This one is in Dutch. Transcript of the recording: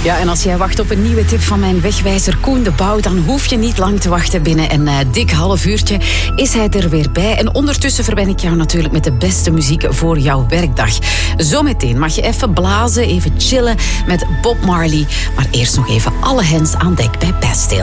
Ja, en als jij wacht op een nieuwe tip van mijn wegwijzer Koen de Pauw, dan hoef je niet lang te wachten. Binnen een dik half uurtje is hij er weer bij. En ondertussen verwen ik jou natuurlijk met de beste muziek voor jouw werkdag. Zometeen mag je even blazen, even chillen met Bob Marley. Maar eerst nog even alle hands aan dek bij Bastille.